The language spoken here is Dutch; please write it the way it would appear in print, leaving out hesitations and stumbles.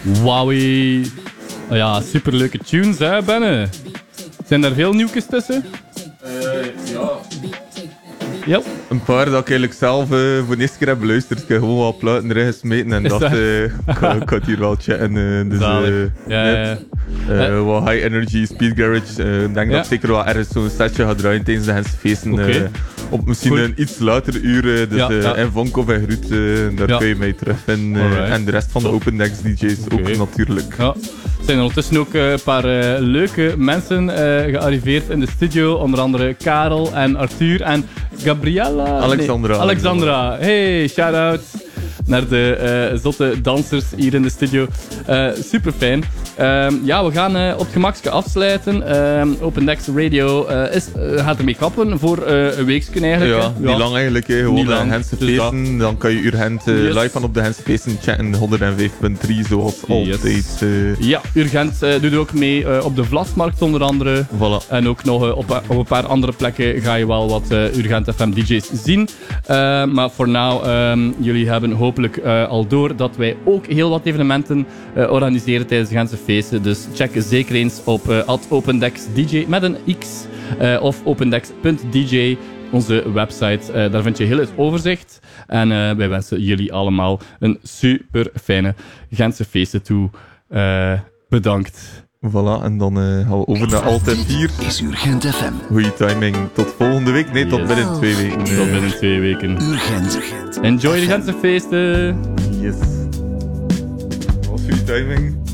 Wauw. Ja, superleuke tunes, hè, Benne? Zijn er veel nieuwtjes tussen? Ja. Ja. Een paar dat ik eigenlijk zelf voor de eerste keer heb beluisterd. Ik heb gewoon wat platen erin gesmeten en dacht, ik ga het hier wel checken. Dus, wat high energy speed garage. Ik denk dat ik zeker wel ergens zo'n setje ga draaien tijdens de Gentse feesten. Op misschien een iets later uur. In Vonk of in Groet, daar kun je mij terugvinden. En de rest van de Open Decks DJ's ook natuurlijk. Ja. Er zijn ondertussen ook een paar leuke mensen gearriveerd in de studio. Onder andere Karel en Arthur en Gabriella. Alexandra. Hey, shout-out naar de zotte dansers hier in de studio. Super fijn. We gaan op het gemakske afsluiten. Open Decks Radio gaat ermee kappen voor een weekje eigenlijk. Ja, niet lang eigenlijk. Gewoon de Gentse feesten. Dan kan je Urgent live van op de Gentse feesten chatten. 105.3 zoals altijd. Ja, Urgent doet ook mee op de Vlasmarkt onder andere. Voilà. En ook nog op een paar andere plekken ga je wel wat Urgent FM DJ's zien. Maar voor now, jullie hebben hopelijk al door dat wij ook heel wat evenementen organiseren tijdens de Gentse feesten. Dus check zeker eens op @OpenDecksDJ met een X of opendecks.dj, onze website. Daar vind je heel het overzicht. En wij wensen jullie allemaal een super fijne Gentse feesten toe. Bedankt. Voilà, en dan gaan we over naar Altijd 4. Is Urgent FM. Goeie timing. Tot volgende week. Nee, tot binnen 2 weken. Tot binnen 2 weken. Urgent. Enjoy de Gentse feesten. Yes. Wat was goede timing?